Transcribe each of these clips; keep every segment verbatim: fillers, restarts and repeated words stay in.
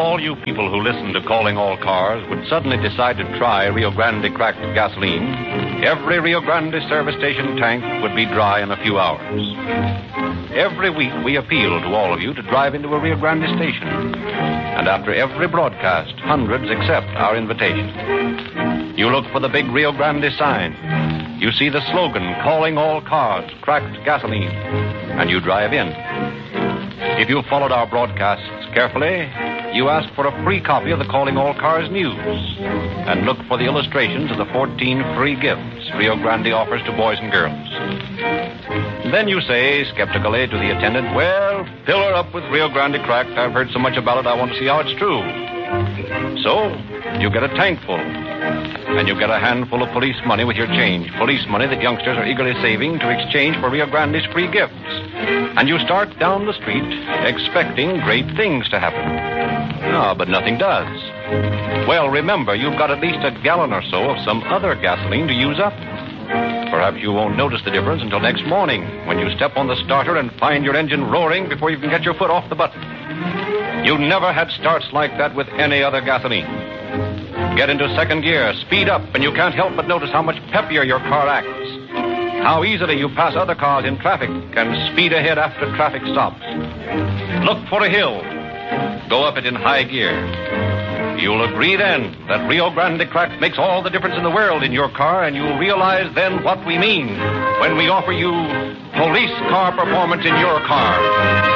all you people who listen to Calling All Cars would suddenly decide to try Rio Grande cracked gasoline, every Rio Grande service station tank would be dry in a few hours. Every week we appeal to all of you to drive into a Rio Grande station. And after every broadcast, hundreds accept our invitation. You look for the big Rio Grande sign. You see the slogan, Calling All Cars, Cracked Gasoline, and you drive in. If you followed our broadcasts carefully, you ask for a free copy of the Calling All Cars news and look for the illustrations of the fourteen free gifts Rio Grande offers to boys and girls. Then you say, skeptically, to the attendant, well, fill her up with Rio Grande Cracked. I've heard so much about it, I want to see how it's true. So, you get a tank full. And you get a handful of police money with your change. Police money that youngsters are eagerly saving to exchange for Rio Grande's free gifts. And you start down the street expecting great things to happen. Ah, but nothing does. Well, remember, you've got at least a gallon or so of some other gasoline to use up. Perhaps you won't notice the difference until next morning when you step on the starter and find your engine roaring before you can get your foot off the button. You never had starts like that with any other gasoline. Get into second gear, speed up, and you can't help but notice how much peppier your car acts. How easily you pass other cars in traffic and speed ahead after traffic stops. Look for a hill. Go up it in high gear. You'll agree then that Rio Grande Cracked makes all the difference in the world in your car, and you'll realize then what we mean when we offer you police car performance in your car.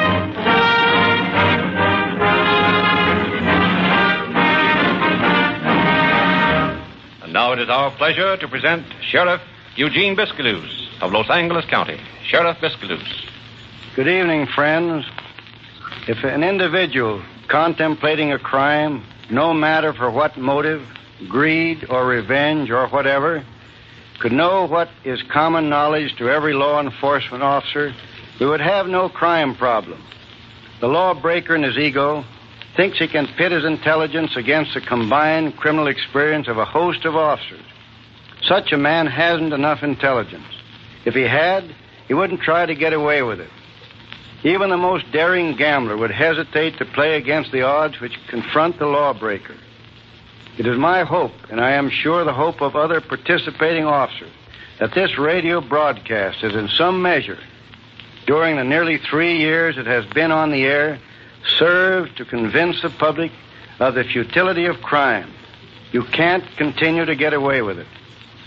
Now it is our pleasure to present Sheriff Eugene Biscaluse of Los Angeles County. Sheriff Biscaluse. Good evening, friends. If an individual contemplating a crime, no matter for what motive, greed or revenge or whatever, could know what is common knowledge to every law enforcement officer, we would have no crime problem. The lawbreaker in his ego thinks he can pit his intelligence against the combined criminal experience of a host of officers. Such a man hasn't enough intelligence. If he had, he wouldn't try to get away with it. Even the most daring gambler would hesitate to play against the odds which confront the lawbreaker. It is my hope, and I am sure the hope of other participating officers, that this radio broadcast has in some measure, during the nearly three years it has been on the air, served to convince the public of the futility of crime. You can't continue to get away with it.